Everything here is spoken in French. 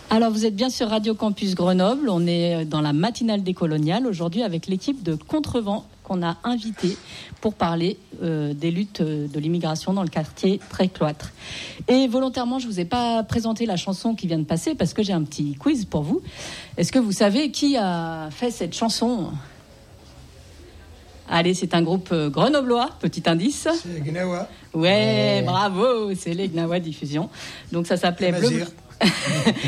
Alors, vous êtes bien sur Radio Campus Grenoble. On est dans la matinale des coloniales aujourd'hui avec l'équipe de Contrevent qu'on a invitée pour parler des luttes de l'immigration dans le quartier Trécloître. Et volontairement, je ne vous ai pas présenté la chanson qui vient de passer parce que j'ai un petit quiz pour vous. Est-ce que vous savez qui a fait cette chanson ? Allez, c'est un groupe grenoblois, petit indice. C'est Gnawa. Ouais, bravo, c'est les Gnawa Diffusion. Donc ça s'appelait Bleu.